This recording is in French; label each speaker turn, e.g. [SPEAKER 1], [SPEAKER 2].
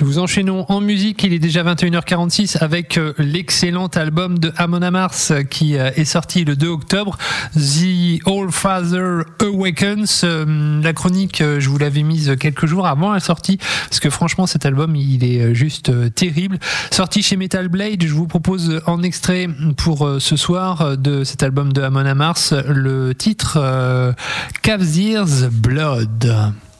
[SPEAKER 1] Nous enchaînons en musique, il est déjà 21h46 avec l'excellent album de Amon Amarth qui est sorti le 2 octobre, The All Father Awakens. La chronique, je vous l'avais mise quelques jours avant la sortie, parce que franchement cet album il est juste terrible. Sorti chez Metal Blade, je vous propose en extrait pour ce soir de cet album de Amon Amarth le titre Calf's Ears Blood.